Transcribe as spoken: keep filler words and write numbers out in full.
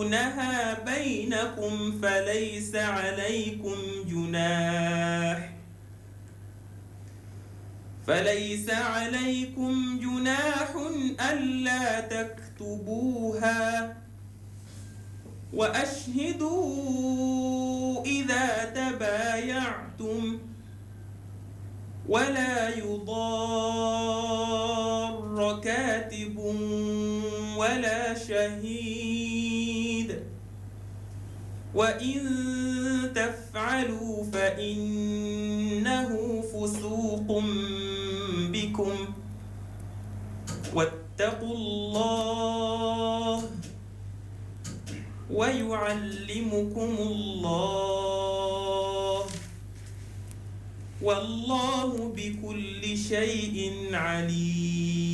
تبغونها بينكم فليس عليكم جناح فليس عليكم جناح ألا تكتبوها وأشهدوا إذا تبايعتم ولا يضار كاتب ولا شهيد وإن تفعلوا فإنه فسوق بكم واتقوا الله ويعلمكم الله والله بكل شيء عليم.